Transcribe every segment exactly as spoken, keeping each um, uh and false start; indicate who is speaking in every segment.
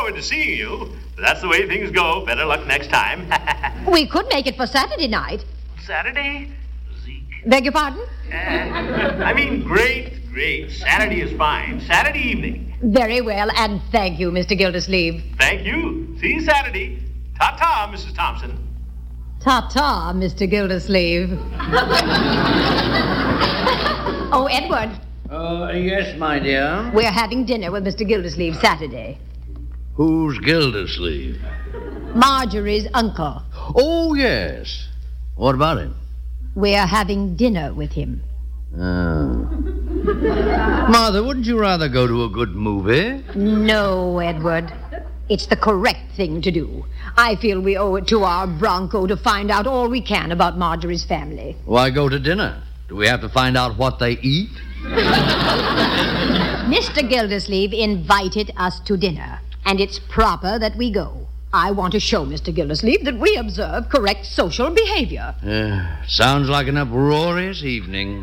Speaker 1: forward to seeing you. But that's the way things go. Better luck next time.
Speaker 2: We could make it for Saturday night.
Speaker 1: Saturday? Zeke.
Speaker 2: Beg your pardon?
Speaker 1: Uh, I mean, great, great. Saturday is fine. Saturday evening.
Speaker 2: Very well, and thank you, Mister Gildersleeve.
Speaker 1: Thank you. See you Saturday. Ta-ta, Missus Thompson.
Speaker 2: Ta-ta, Mister Gildersleeve. Oh, Edward.
Speaker 3: Uh, yes, my dear.
Speaker 2: We're having dinner with Mister Gildersleeve Saturday.
Speaker 3: Who's Gildersleeve?
Speaker 2: Marjorie's uncle.
Speaker 3: Oh, yes. What about him?
Speaker 2: We're having dinner with him.
Speaker 3: Oh. Mother, wouldn't you rather go to a good movie?
Speaker 2: No, Edward. It's the correct thing to do. I feel we owe it to our Bronco to find out all we can about Marjorie's family.
Speaker 3: Why go to dinner? Do we have to find out what they eat?
Speaker 2: Mister Gildersleeve invited us to dinner, and it's proper that we go. I want to show Mister Gildersleeve that we observe correct social behavior.
Speaker 3: Uh, sounds like an uproarious evening.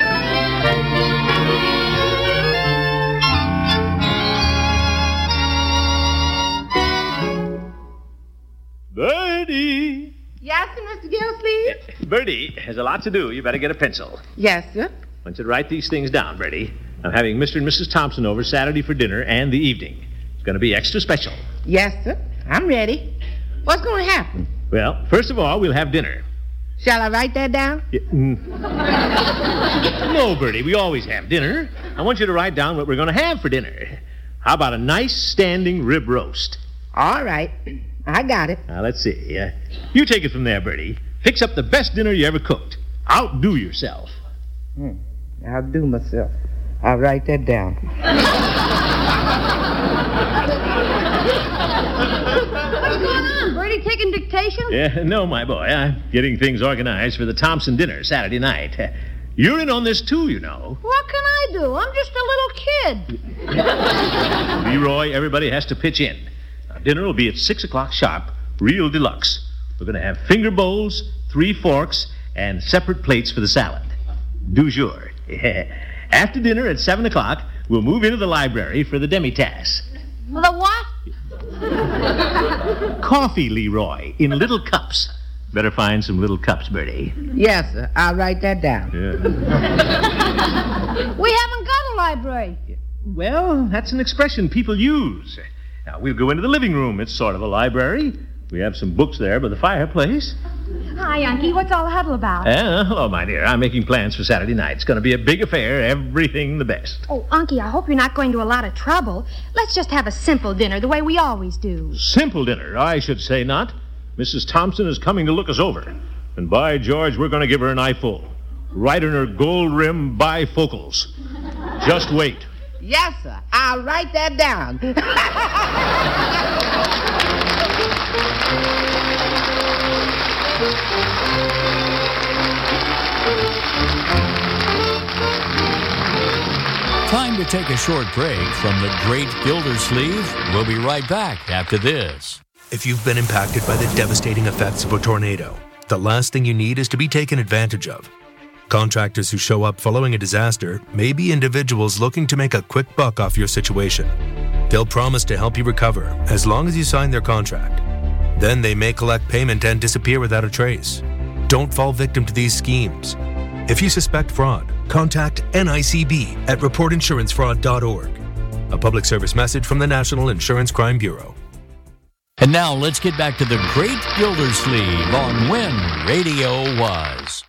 Speaker 1: Bertie.
Speaker 4: Yes, sir, Mister Gildersleeve?
Speaker 1: Bertie has a lot to do. You better get a pencil.
Speaker 4: Yes, sir.
Speaker 1: I want you to write these things down, Bertie. I'm having Mister and Missus Thompson over Saturday for dinner and the evening. It's going to be extra special.
Speaker 4: Yes, sir. I'm ready. What's going to happen?
Speaker 1: Well, first of all, we'll have dinner.
Speaker 4: Shall I write that down?
Speaker 1: Yeah, mm. No, Bertie, we always have dinner. I want you to write down what we're going to have for dinner. How about a nice standing rib roast?
Speaker 4: All right. I got it.
Speaker 1: Now, let's see. Uh, you take it from there, Bertie. Fix up the best dinner you ever cooked. Outdo yourself.
Speaker 4: Hmm. I'll do myself. I'll write that down.
Speaker 2: What's going on? Bertie taking dictation?
Speaker 1: Yeah, no, my boy. I'm getting things organized for the Thompson dinner Saturday night. Uh, you're in on this, too, you know.
Speaker 2: What can I do? I'm just a little kid.
Speaker 1: Leroy, everybody has to pitch in. Now, dinner will be at six o'clock sharp, real deluxe. We're going to have finger bowls, three forks, and separate plates for the salad. Du jour. After dinner at seven o'clock, we'll move into the library for the demi-tasse.
Speaker 2: The what?
Speaker 1: Coffee, Leroy, in little cups. Better find some little cups, Bertie.
Speaker 4: Yes, sir. I'll write that down.
Speaker 1: Yeah.
Speaker 2: We haven't got a library.
Speaker 1: Well, that's an expression people use. Now, we'll go into the living room. It's sort of a library. We have some books there by the fireplace.
Speaker 2: Hi, Unky. What's all the huddle about?
Speaker 1: Uh, hello, my dear. I'm making plans for Saturday night. It's going to be a big affair, everything the best.
Speaker 5: Oh, Unky, I hope you're not going to a lot of trouble. Let's just have a simple dinner, the way we always do.
Speaker 1: Simple dinner? I should say not. Missus Thompson is coming to look us over. And by George, we're going to give her an eyeful. Right in her gold-rimmed bifocals. Just wait.
Speaker 4: Yes, sir. I'll write that down.
Speaker 6: Time to take a short break from the great Gildersleeve. We'll be right back after this.
Speaker 7: If you've been impacted by the devastating effects of a tornado, the last thing you need is to be taken advantage of. Contractors who show up following a disaster may be individuals looking to make a quick buck off your situation. They'll promise to help you recover as long as you sign their contract. Then they may collect payment and disappear without a trace. Don't fall victim to these schemes. If you suspect fraud, contact N I C B at report insurance fraud dot org. A public service message from the National Insurance Crime Bureau.
Speaker 6: And now let's get back to the great Gildersleeve on When Radio Was.